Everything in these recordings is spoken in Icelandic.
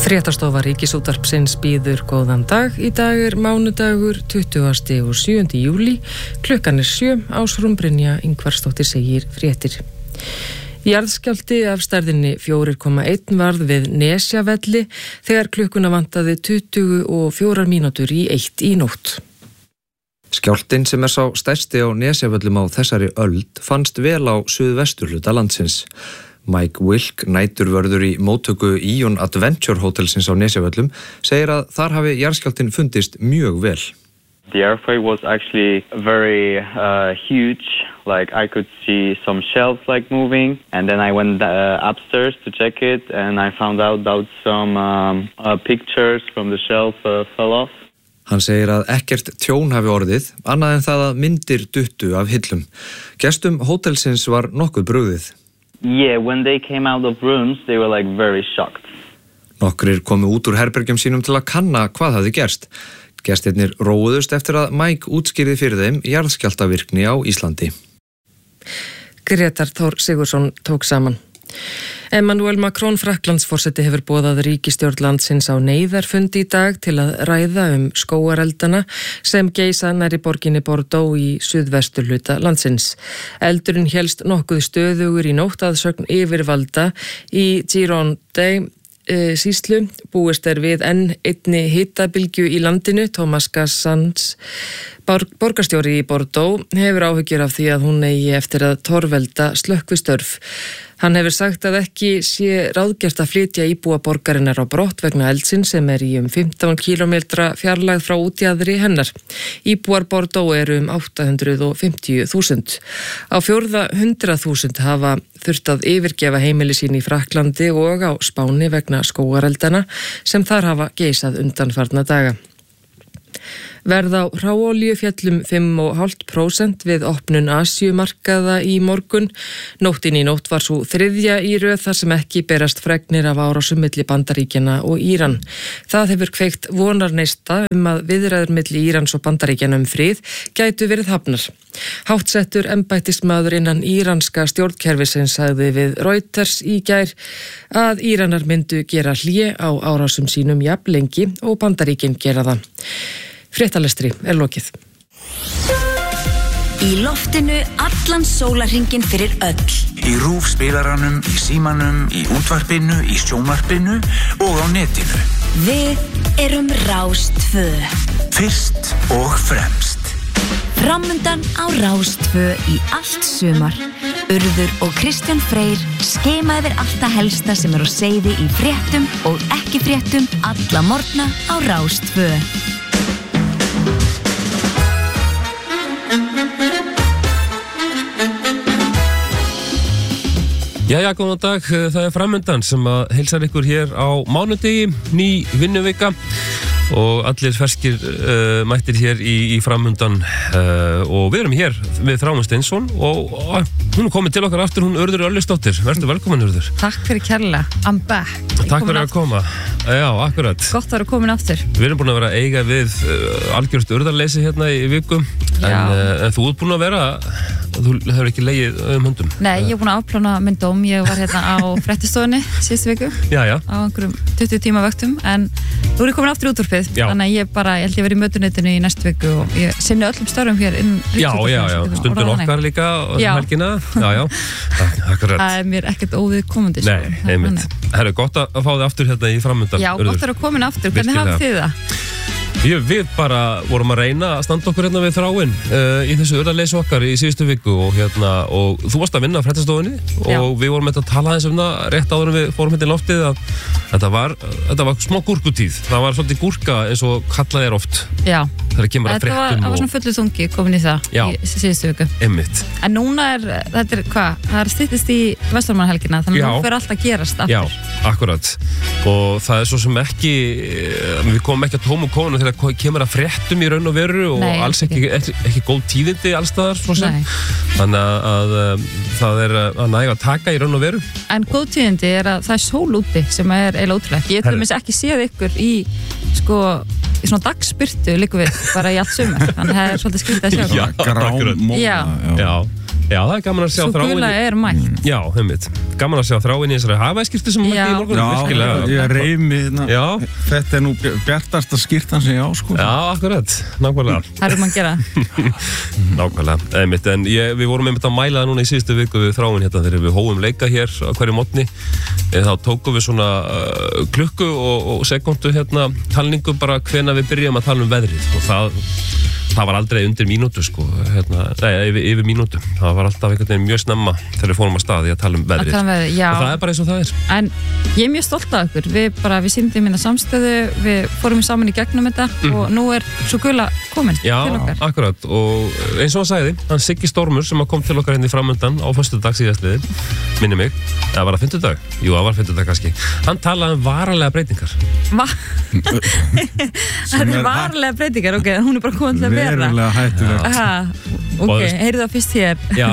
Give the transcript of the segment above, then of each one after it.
Fréttastofa Ríkisútvarpsins býður góðan dag. Í dag mánudagur 20. og 7. júlí. Klukkan 7, Ásrún Brynja Ingvarsdóttir segir fréttir. Jarðskjálfti af stærðinni 4,1 varð við Nesjavelli þegar klukkuna vantaði 24 mínútur í 1 í nótt. Skjálftinn sem sá stærsti á Nesjavöllum á þessari öld fannst vel á suðvesturhluta landsins. Mike Wilk, næturvörður í móttöku Ion Adventure Hotelsins á Nesjavöllum, segir að þar hafi jarðskjálftinn fundist mjög vel. The earthquake was actually very huge. Like I could see some shelves like moving, and then I went upstairs to check it, and I found out that some pictures from the shelf fell off. Hann segir að ekkert tjón hafi orðið, annað en það að myndir duttu af hillum. Gestum hótelsins var nokkuð brugðið. Yeah, when they came out of rooms, they were like very shocked. Nokkrir komu út úr herbergjum sínum til að kanna hvað hafði gerst. Gestirnir róuðust eftir að Mike útskýrði fyrir þeim jarðskjálftavirkni á Íslandi. Grétar Þór Sigurðsson tók saman. Emmanuel Macron Frakklandsforseti hefur boðað ríkisstjórn landsins á neyðarfundi í dag til að ræða skógareldana sem geisa nærri borginni Bordeaux í suðvesturhluta landsins. Eldurinn hélst nokkuð stöðugur í nótt að sögn yfirvalda í Gironde sýslu. Búist við enn einni hitabylgju í landinu. Thomas Gassans, borgarstjóri í Bordeaux, hefur áhyggjur af því að hún eigi eftir að torvelda slökkvistörf. Hann hefur sagt að ekki sé ráðgert að flytja íbúa borgarinnar á brott vegna eldsins sem í 15 kilometra fjarlægð frá útjaðri hennar. Íbúar Bordeaux eru 850.000. Á 400.000 hafa þurft að yfirgefa heimili sín í Frakklandi og á Spáni vegna skógareldana sem þar hafa geisað undanfarna daga. Verð á hráolíu féll 5,5% við opnun Asíumarkaða í morgun. Nóttin í nótt var svo þriðja í röð þar sem ekki berast fregnir af árásum milli Bandaríkjanna og Íran. Það hefur kveikt vonarneista að viðræður milli Írans og Bandaríkjanna frið gætu verið hafnar. Háttsettur embættismaður innan íranska stjórnkerfisins sagði við Reuters í gær að Íranar myndu gera hlé á árásum sínum jafn lengi og Bandaríkin gera það. Fréttalestri lokið. Í loftinu allan sólarhringinn fyrir öll. Í RÚV spilaranum, í símanum, í útvarpinu, í sjónvarpinu og á netinu. Við erum Rás 2. Fyrst og fremst. Framundan á Rás 2 í allt sumar. Urður og Kristján Freyr skema yfir allt það helsta sem á seyði í fréttum og ekki fréttum alla morgna á Rás 2. Jæja, góðan dag, það framundan sem að heilsar ykkur hér á mánudegi, ný vinnuvika og allir ferskir mættir hér í framundan og við erum hér við Þráin Steinsson og hún komið til okkar aftur, hún Urður Örlygsdóttir. Vertu velkomin, Urður. Takk fyrir kærlega, I'm back. Takk fyrir að koma. Já, akkurat. Gott að vera komin aftur. Við erum búin að vera að eiga við algjörst urðarleysi hérna í vikum en þú ert búin að vera þú hefur ekki legið höndum. Nei, ég er búin að afplána minn dóm. Ég var hérna á fréttastofunni síðustu viku á einhverjum 20 tíma vöktum en þú er komin aftur í útvarpið þannig að ég held ég verið í mötuneytinu í næstu viku og ég sinni öllum störfum hér inn stundin okkar líka helgina. Akkurat. Það er mér ekkert óviðkomandi. Nei, einmitt. Það er gott að fá þig aftur hérna í framundan. Já, gott að vera komin aftur. Hvernig hafið þið það? Við bara vorum að reyna að standa okkur hérna við Þráin í þessu urðarleysi okkar í síðustu viku og þú varst að vinna á fréttastofunni og við vorum að tala aðeins það rétt áður en við fórum hérna í loftið að þetta var smá gúrkutíð. Það var svolítið gúrka eins og kallað er oft. Já. Það kemur að fréttum. Það var svona fullu þungi komin í það í síðustu viku. Einmitt. En núna það styttist í Vesturlandshelgina þannig að nú fer allt að gerast aftur. Já, akkurat. Og það er svo sem ekki við komum ekki að tómum konu þegar kemur að fréttum í raun og veru og alls ekki góð tíðindi allstaðar svo sem. Þannig að það er að næga að taka í raun og veru. En góð tíðindi er að það er sól úti sem er eiginlega ótrúlegt. Ég til dæmis ekki séð ykkur í svona dagsbirtu líka við bara í allt sumar. Þannig að það er svolítið skrítið að sjá. Já, Já, það gaman að sjá Sú gula mætt. Já, heimitt. Gaman að sjá þráin í þessari hafæskirtu sem mætti í morgun. Já, ég reymi þetta nú bjartasta skyrtan sem ég á, sko. Já, akkurat, nákvæmlega. Það maður gera. Nákvæmlega, heimitt. En við vorum einmitt að mæla það núna í síðustu viku við þráin hérna þegar við hófum leika hér á hverju morgni. Þá tókum við svona klukku og sekundu hérna talningu bara hvenær við byrjum að tala veðrið og það var aldrei undir mínútu sko, yfir mínútu. Það var alltaf einhvern veginn mjög snemma þegar við fórum að staði að tala veðrið. Og það bara eins og það En ég mjög stolt af ykkur. Við sýndum minna samstöðu, við fórum saman í gegnum þetta og nú svo gula komin til okkar. Já, akkurat. Og eins og hann sagði, hann Siggi Stormur sem kom til okkar hérna í framöndan á föstudag síðastliðið, minni mig. Það var að fimmtudag? Jú, það var fimmtudag kannski. Hann talaði varanlega breytingar. Það varanlega breytingar, ok, hún bara komin til að verulega hættulegt. Ok, heyrðu það fyrst hér. Já,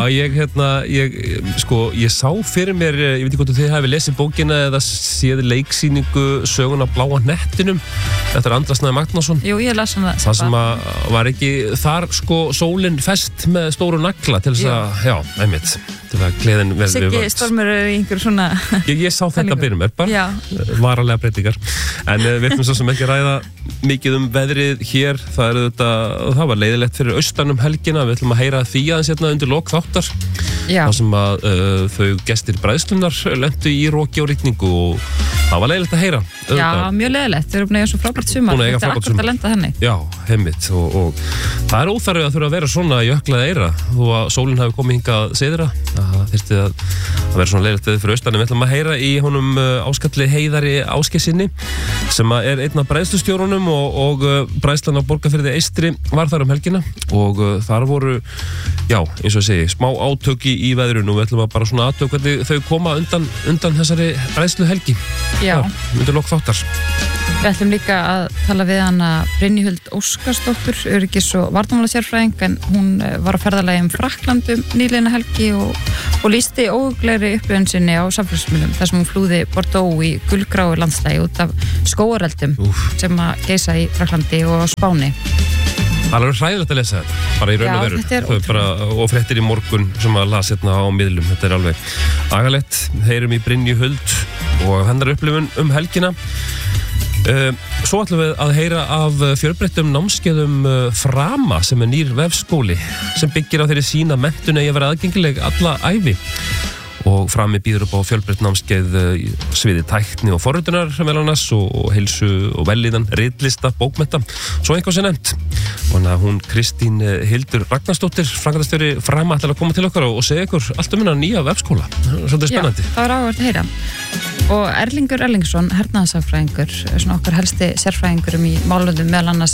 ég sá fyrir mér, ég veit ekki hvort þið hafi lesið bókina eða séð leiksýningu Sögun af bláa hnettinum eftir Andra Snæ Magnússon. Jú, ég las hana. Það sem var ekki þar sólin fest með stóru nagla til þess að, já, einmitt, til að gleðin vel við völd. Siggi Stormur í einhver svona... Ég sá þetta byrjum mér bara, varanlega breytingar. En við ætlum svo sem ekki að ræða mikið veðrið hér. Það var leiðilegt fyrir austan helgina. Við ætlum að heyra því aðeins hérna undir lok þáttar. Það sem að þau gestir bræðslunar lentu í roki og rigningu og það var leiðilegt að heyra. Já, mjög leiðilegt. Þau eru búin að eiga svo frábært sumar. Þetta akkurat að lenda þannig. Já, heimitt. Og það óþarfið að þurfa að vera svona jöklaða eira þó að sólinn hafi komið hingað syðra. Það þyrfti að vera svona leiðilegt fyrir austan. Við ætlum að heyra í honum Áskalli Heiðari Ásgeirssyni sem er einn af bræðslustjórunum og bræðslan á Borgarfirði Eystri var þar helgina og þar voru, já, eins og ég segi, smá átöki í veðrinu og við ætlum að bara svona aðtöku hvernig þau koma undan þessari bræðslu helgi. Já. Undir lok þáttar. Við ætlum líka að tala við hana Brynjuhuld Óskarsdóttur, öryggis- og varnarmálasérfræðing, en hún var á ferðalagi Frakklandum nýliðina helgi og lýsti óhuglegri upplifun sinni á samfélagsmiðlum þar sem hún flúði Bordeaux í gulgráu landslægi út af skógareldum sem að geisa í Frakklandi og á Spáni. Það er alveg hræðilegt að lesa þetta, bara í raun og veru. Og fréttir í morgun sem að las hérna á miðlum. Þetta er alveg agalegt. Heyrum í Brynjuhuld og hennar upplifun helgina. Svo ætlum við að heyra af fjölbreyttum námskeiðum Frama sem er nýr vefskóli sem byggir á þeirri sína menntun eigi að vera aðgengileg alla ævi. Og Frami býður upp á fjölbreytt námskeið sviði tækni og forritunar meðal annars og heilsu og vellíðan, ritlista, bókmennta, svo einhvað sem nefnt. Og hún Kristín Hildur Ragnarsdóttir, framkvæmdastjóri Frama, ætlar að koma til okkar og segja ykkur allt um hennar nýja vefskóla. Svolítið spennandi. Já, það var áhugavert að heyra. Og Erlingur Erlingsson, hernaðarsagfræðingur, svona okkar helsti sérfræðingurum í málundum meðal annars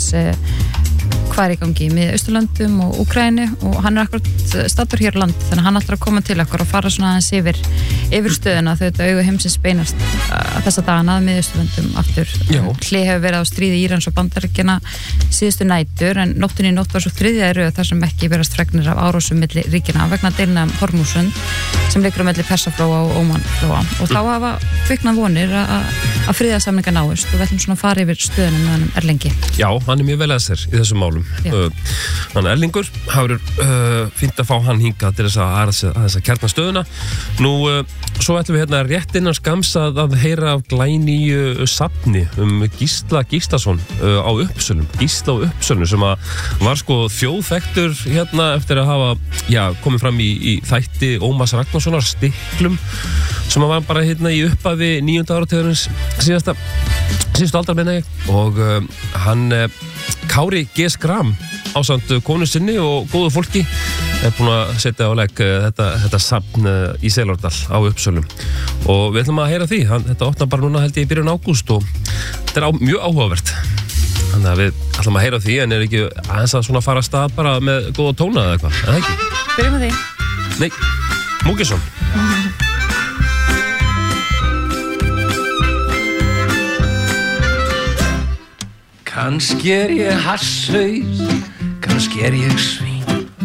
hvað í gangi í Mið-Austurlöndum og Úkraínu og hann akkurat staddur hér á land, þannig að hann ætlar að koma til okkar og fara svona aðeins yfir stöðuna þau þetta augu heimsins beinast þessa dagana að Mið-Austurlöndum aftur. Hlið hefur verið á stríði Írans og Bandaríkjanna síðustu nætur en nóttin í nótt var svo þriðja í röð þar sem ekki berast fregnir af árásum milli ríkjanna vegna deilna Hormúsund sem liggur á milli Persaflóa og Ómanflóa og þá hafa kviknað vonir að friðarsamninga náist og við ætlum svona að fara yfir stöðunum með hann Erlingi. Já, hann er mjög vel að sér í þessum málum. Þannig Erlingur, það verður fínt að fá hann hingað til þess að kjarna stöðuna. Nú, svo ætlum við hérna rétt innan skams að heyra af glænýju safni Gísla Gíslason á Uppsölum. Gísla á Uppsölum sem var sko þjóðþekktur hérna eftir að hafa komið fram í þætti Ómars Ragnarssonar Stiklum sem var bara hérna í upphafi 9. áratugurins síðustu aldar meina ég og hann Kári G. Skram ásamt konu sinni og góðu fólki er búin að setja á legg þetta safn í Selárdal á Uppsölum og við ætlum að heyra því þetta opnar bara núna held ég í byrjun ágúst og þetta er mjög áhugavert þannig að við ætlum að heyra því en er ekki aðeins að svona fara að stað bara með góða tóna eða eitthvað, eða ekki? Byrjum með því. Nei, Múkisson. Kannski er ég hasshaus, kannski er ég